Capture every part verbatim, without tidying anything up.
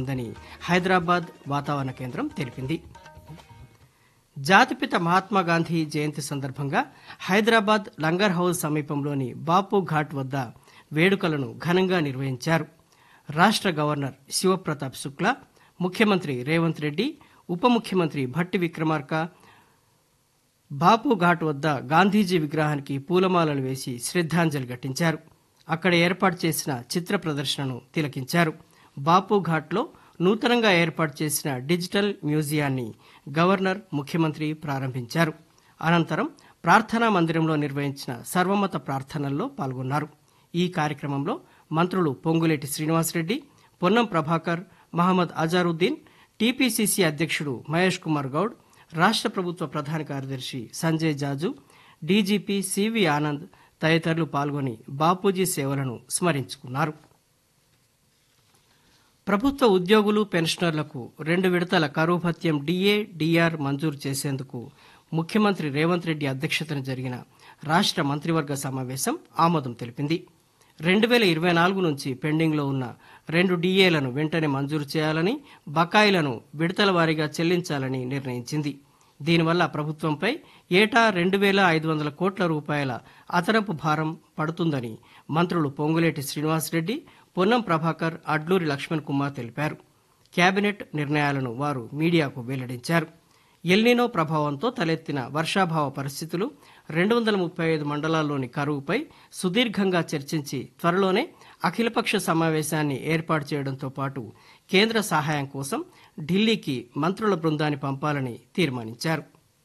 నమోదైందని హైదరాబాద్ వాతావరణ కేంద్రం తెలిపింది. జాతిపిత మహాత్మాగాంధీ జయంతి సందర్భంగా హైదరాబాద్ లంగర్ హౌజ్ సమీపంలోని బాపు ఘాట్ వద్ద వేడుకలను ఘనంగా నిర్వహించారు. రాష్ట్ర గవర్నర్ శివప్రతాప్ శుక్లా, ముఖ్యమంత్రి రేవంత్ రెడ్డి, ఉప ముఖ్యమంత్రి భట్టి విక్రమార్క బాపు ఘాట్ వద్ద గాంధీజీ విగ్రహానికి పూలమాలలు వేసి శ్రద్ధాంజలి ఘటించారు. అక్కడ ఏర్పాటు చేసిన చిత్ర ప్రదర్శనను తిలకించారు. బాపు ఘాట్లో నూతనంగా ఏర్పాటు చేసిన డిజిటల్ మ్యూజియాన్ని గవర్నర్, ముఖ్యమంత్రి ప్రారంభించారు. అనంతరం ప్రార్థనా మందిరంలో నిర్వహించిన సర్వమత ప్రార్థనల్లో పాల్గొన్నారు. ఈ కార్యక్రమంలో మంత్రులు పొంగులేటి శ్రీనివాసరెడ్డి, పొన్నం ప్రభాకర్, మహమ్మద్ అజారుద్దీన్, టీపీసీసీ అధ్యక్షుడు మహేష్ కుమార్ గౌడ్, రాష్ట్ర ప్రభుత్వ ప్రధాన కార్యదర్శి సంజయ్ జాజు, డీజీపీ సివి ఆనంద్ తదితరులు పాల్గొని బాపూజీ సేవలను స్మరించుకున్నారు. ప్రభుత్వ ఉద్యోగులు, పెన్షనర్లకు రెండు విడతల కరువు భత్యం డీఏ, డీఆర్ మంజూరు చేసేందుకు ముఖ్యమంత్రి రేవంత్ రెడ్డి అధ్యక్షతన జరిగిన రాష్ట్ర మంత్రివర్గ సమావేశం ఆమోదం తెలిపింది. రెండు వేల ఇరవై నాలుగు నుంచి పెండింగ్లో ఉన్న రెండు డీఏలను వెంటనే మంజూరు చేయాలని, బకాయిలను విడతల వారీగా చెల్లించాలని నిర్ణయించింది. దీనివల్ల ప్రభుత్వంపై ఏటా రెండు వేల ఐదు వందల కోట్ల రూపాయల అదనపు భారం పడుతుందని మంత్రులు పొంగులేటి శ్రీనివాసరెడ్డి, పొన్నం ప్రభాకర్, అడ్లూరి లక్ష్మణ్ కుమార్ తెలిపారు. కేబినెట్ నిర్ణయాలను వారు మీడియాకు వెల్లడించారు. ఎల్నినో ప్రభావంతో తలెత్తిన వర్షాభావ పరిస్థితులు, రెండు వందల ముప్పై ఐదు మండలాల్లోని కరువుపై సుదీర్ఘంగా చర్చించి త్వరలోనే అఖిలపక్ష సమావేశాన్ని ఏర్పాటు చేయడంతో పాటు కేంద్ర సహాయం కోసం ఢిల్లీకి మంత్రుల బృందాన్ని పంపాలని తీర్మానించారు.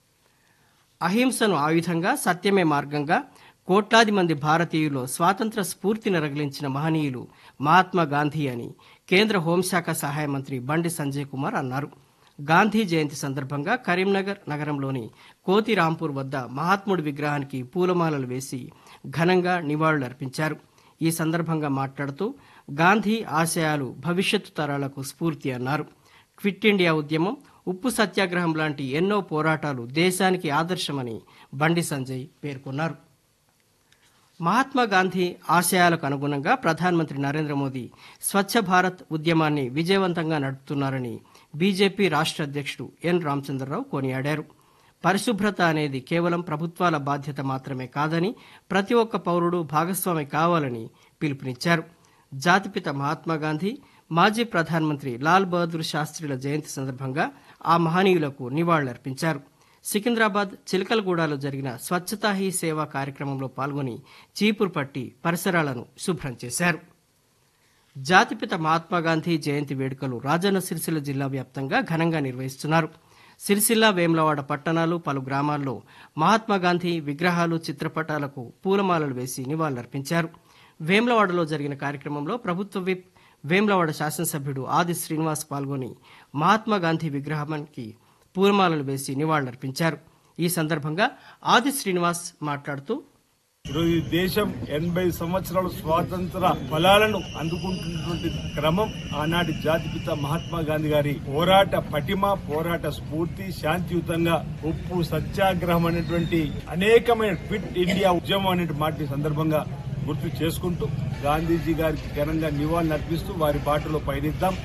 అహింసను ఆయుధంగా, సత్యమే మార్గంగా కోట్లాది మంది భారతీయులు స్వాతంత్ర స్ఫూర్తిని రగిలించిన మహనీయులు మహాత్మా గాంధీ అని కేంద్ర హోంశాఖ సహాయ మంత్రి బండి సంజయ్ కుమార్ అన్నారు. గాంధీ జయంతి సందర్భంగా కరీంనగర్ నగరంలోని కోతిరాంపూర్ వద్ద మహాత్ముడి విగ్రహానికి పూలమాలలు వేసి ఘనంగా నివాళులర్పించారు. ఈ సందర్భంగా మాట్లాడుతూ గాంధీ ఆశయాలు భవిష్యత్తు తరాలకు స్ఫూర్తి అన్నారు. క్విట్ ఇండియా ఉద్యమం, ఉప్పు సత్యాగ్రహం లాంటి ఎన్నో పోరాటాలు దేశానికి ఆదర్శమని బండి సంజయ్ పేర్కొన్నారు. మహాత్మా గాంధీ ఆశయాలకు అనుగుణంగా ప్రధానమంత్రి నరేంద్ర మోదీ స్వచ్ఛ భారత్ ఉద్యమాన్ని విజయవంతంగా నడుపుతున్నారని బీజేపీ రాష్ట్ర అధ్యక్షుడు ఎన్ రామచంద్రరావు కొనియాడారు. పరిశుభ్రత అనేది కేవలం ప్రభుత్వాల బాధ్యత మాత్రమే కాదని, ప్రతి ఒక్క పౌరుడు భాగస్వామి కావాలని పిలుపునిచ్చారు. జాతిపిత మహాత్మా గాంధీ, మాజీ ప్రధానమంత్రి లాల్ బహదూర్ శాస్త్రిల జయంతి సందర్భంగా ఆ మహనీయులకు నివాళులర్పించారు. సికింద్రాబాద్ చిలకలగూడలో జరిగిన స్వచ్ఛతా హీ సేవ కార్యక్రమంలో పాల్గొని చీపురు పట్టి పరిసరాలను శుభ్రం చేశారు. జాతిపిత మహాత్మాగాంధీ జయంతి వేడుకలు రాజన్న సిరిసిల్ల జిల్లా వ్యాప్తంగా ఘనంగా నిర్వహిస్తున్నారు. సిరిసిల్ల, వేములవాడ పట్టణాలు, పలు గ్రామాల్లో మహాత్మాగాంధీ విగ్రహాలు, చిత్రపటాలకు పూలమాలలు వేసి నివాళులర్పించారు. వేములవాడలో జరిగిన కార్యక్రమంలో ప్రభుత్వ విప్, వేములవాడ శాసనసభ్యుడు ఆది శ్రీనివాస్ పాల్గొని మహాత్మాగాంధీ విగ్రహానికి పూలమాలలు వేసి నివాళులర్పించారు. ఈ సందర్భంగా ఆది శ్రీనివాస్ మాట్లాడుతూ, ఈరోజు ఈ దేశం ఎనభై సంవత్సరాల స్వాతంత్ర ఫలాలను అందుకుంటున్నటువంటి క్రమం ఆనాటి జాతిపిత మహాత్మా గాంధీ గారి పోరాట పటిమ, పోరాట స్ఫూర్తి, శాంతియుతంగా ఉప్పు సత్యాగ్రహం అనేటువంటి అనేకమైన క్విట్ ఇండియా ఉద్యమం అనే మాట సందర్భంగా గుర్తు చేసుకుంటూ గాంధీజీ గారికి ఘనంగా నివాళులు అర్పిస్తూ వారి బాటలో పయనిద్దాం.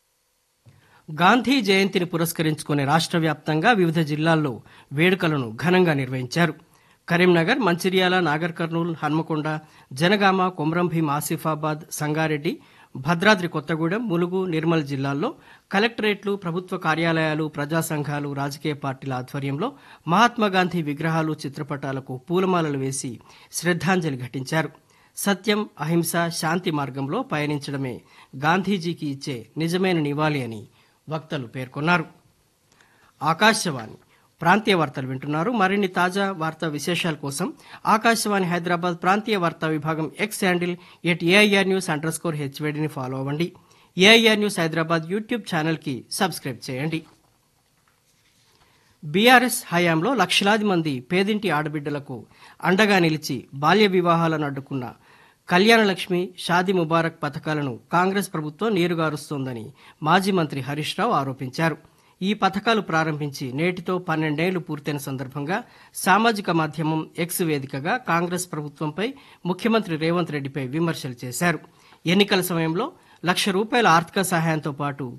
గాంధీ జయంతిని పురస్కరించుకుని రాష్ట్ర వ్యాప్తంగా వివిధ జిల్లాల్లో వేడుకలను ఘనంగా నిర్వహించారు. కరీంనగర్, మంచిర్యాల, నాగర్ కర్నూల్, హన్మకొండ, జనగామ, కొమరంభీం, ఆసిఫాబాద్, సంగారెడ్డి, భద్రాద్రి కొత్తగూడెం, ములుగు, నిర్మల్ జిల్లాల్లో కలెక్టరేట్లు, ప్రభుత్వ కార్యాలయాలు, ప్రజా సంఘాలు, రాజకీయ పార్టీల ఆధ్వర్యంలో మహాత్మాగాంధీ విగ్రహాలు, చిత్రపటాలకు పూలమాలలు వేసి శ్రద్ధాంజలి ఘటించారు. సత్యం, అహింస, శాంతి మార్గంలో పయనించడమే గాంధీజీకి ఇచ్చే నిజమైన నివాళి అని వక్తలు పేర్కొన్నారు. ఆకాశవాణి ప్రాంతీయ వార్తలు వింటున్నారు. మరిన్ని తాజా వార్తా విశేషాల కోసం ఆకాశవాణి హైదరాబాద్ ప్రాంతీయ వార్తా విభాగం X handle at AIR news under score హెచ్వేడిని follow అవ్వండి. ఏఐఆర్ న్యూస్ హైదరాబాద్ యూట్యూబ్ ఛానల్కి సబ్స్క్రైబ్ చేయండి. బీఆర్ఎస్ హయాంలో లక్షలాది మంది పేదింటి ఆడబిడ్డలకు అండగా నిలిచి బాల్య వివాహాలను అడ్డుకున్న కళ్యాణలక్ష్మి, షాదీ ముబారక్ పథకాలను కాంగ్రెస్ ప్రభుత్వం నీరుగారుస్తోందని మాజీ మంత్రి హరీష్ రావు ఆరోపించారు. ఈ పథకాలు ప్రారంభించి నేటితో పన్నెండేళ్లు పూర్తయిన సందర్భంగా సామాజిక మాధ్యమం ఎక్స్ వేదికగా కాంగ్రెస్ ప్రభుత్వంపై ముఖ్యమంత్రి రేవంత్ రెడ్డిపై విమర్శలు చేశారు. ఎన్నికల సమయంలో లక్ష రూపాయల ఆర్థిక సహాయంతో పాటు